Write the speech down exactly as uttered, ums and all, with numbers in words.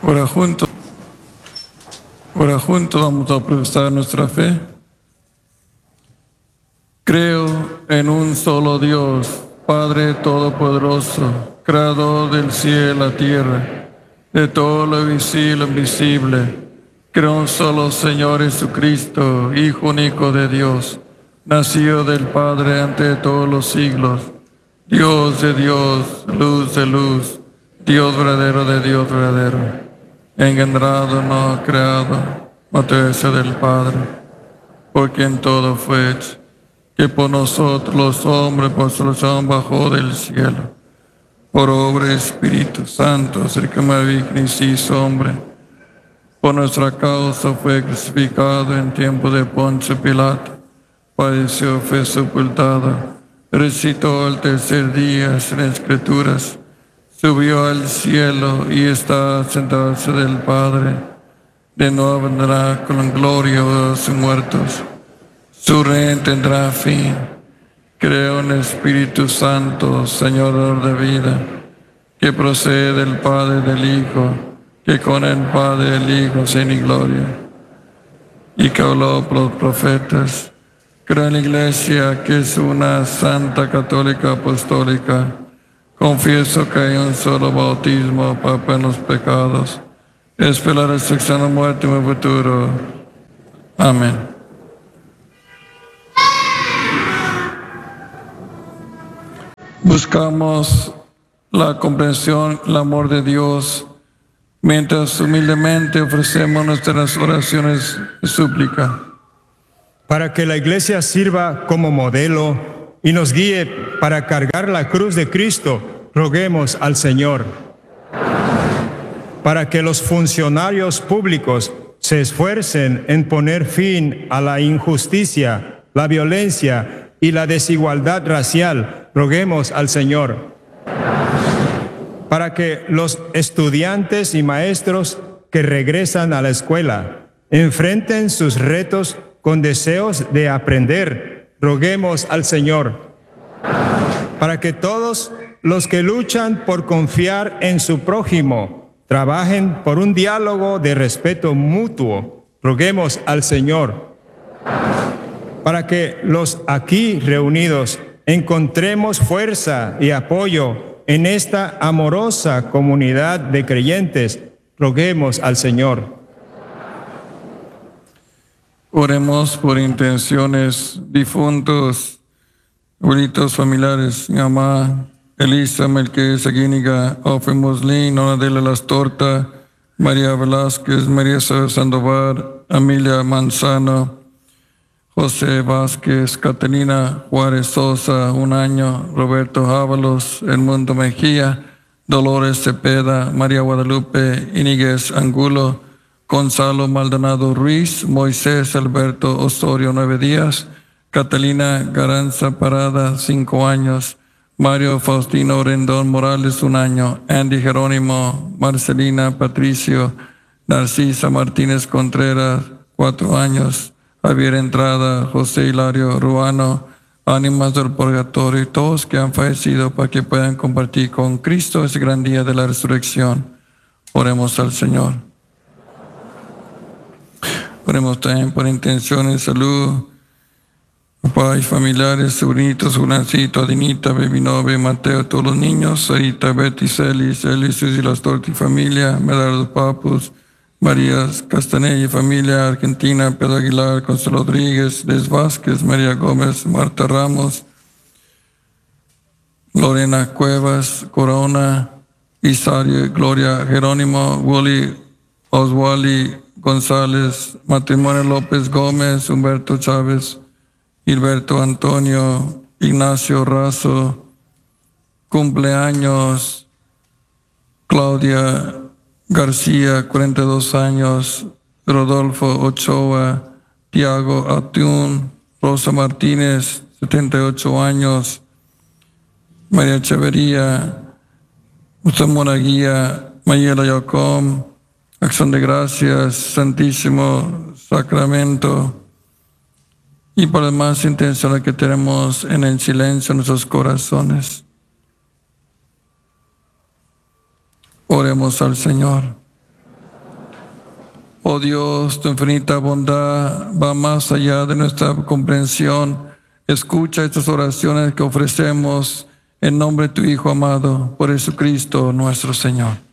Ora juntos, ora juntos vamos a profesar nuestra fe. Creo en un solo Dios, Padre Todopoderoso, Creador del cielo y la tierra, de todo lo visible e invisible. Creo en un solo Señor Jesucristo, Hijo único de Dios, nacido del Padre antes de todos los siglos, Dios de Dios, luz de luz, Dios verdadero de Dios verdadero, engendrado, no creado, materia del Padre, por quien todo fue hecho, que por nosotros los hombres por salvación bajó del cielo, por obra del Espíritu Santo, cerca de María y se hizo hombre, por nuestra causa fue crucificado en tiempo de Poncio Pilato, padeció, fue sepultado, resucitó al tercer día en las Escrituras, subió al cielo y está sentado del Padre, de nuevo vendrá con gloria a los muertos. Su reino tendrá fin. Creo en el Espíritu Santo, Señor de vida, que procede del Padre y del Hijo, que con el Padre y el Hijo tiene gloria, y que habló por los profetas. Creo en la Iglesia, que es una santa católica apostólica. Confieso que hay un solo bautismo para perdonar los pecados. Espero la resurrección de la muerte y mi futuro. Amén. Buscamos la comprensión, el amor de Dios, mientras humildemente ofrecemos nuestras oraciones de súplica. Para que la Iglesia sirva como modelo y nos guíe para cargar la cruz de Cristo, roguemos al Señor. Para que los funcionarios públicos se esfuercen en poner fin a la injusticia, la violencia y la desigualdad racial, roguemos al Señor. Para que los estudiantes y maestros que regresan a la escuela enfrenten sus retos con deseos de aprender, roguemos al Señor. Para que todos los que luchan por confiar en su prójimo trabajen por un diálogo de respeto mutuo, roguemos al Señor. Para que los aquí reunidos encontremos fuerza y apoyo en esta amorosa comunidad de creyentes, roguemos al Señor. Oremos por intenciones difuntos, abuelitos familiares, mi mamá Elisa Melquiades Aguíniga, Ofe Moslín, Donadela Las Torta, María Velázquez, María Sandoval, Emilia Manzano, José Vázquez, Catalina Juárez Sosa, un año, Roberto Ábalos, Edmundo Mejía, Dolores Cepeda, María Guadalupe Íñiguez Angulo, Gonzalo Maldonado Ruiz, Moisés Alberto Osorio, nueve días, Catalina Garanza Parada, cinco años, Mario Faustino Rendón Morales, un año, Andy Jerónimo, Marcelina Patricio, Narcisa Martínez Contreras, cuatro años, Javier Entrada, José Hilario Ruano, ánimas del purgatorio y todos que han fallecido para que puedan compartir con Cristo ese gran día de la resurrección. Oremos al Señor. Oremos también por intenciones de salud, papá y familiares, sobrinitos, Junancito, Adinita, Bebinove, Mateo, todos los niños, Sarita, Betty, Celis, Celis, y Las Torti familia, Medardo Papus, María Castanella y familia, Argentina, Pedro Aguilar, Consuelo Rodríguez, Les Vázquez, María Gómez, Marta Ramos, Lorena Cuevas, Corona, Isario, Gloria Jerónimo, Willy Oswali González, Matrimonio López Gómez, Humberto Chávez, Gilberto Antonio, Ignacio Razo, cumpleaños, Claudia García, cuarenta y dos años, Rodolfo Ochoa, Tiago Atún, Rosa Martínez, setenta y ocho años, María Echeverría, José Moraguía, Mayela Yacom, Acción de Gracias, Santísimo Sacramento, y por las más intenciones que tenemos en el silencio de nuestros corazones. Oremos al Señor. Oh Dios, tu infinita bondad va más allá de nuestra comprensión. Escucha estas oraciones que ofrecemos en nombre de tu Hijo amado, por Jesucristo nuestro Señor.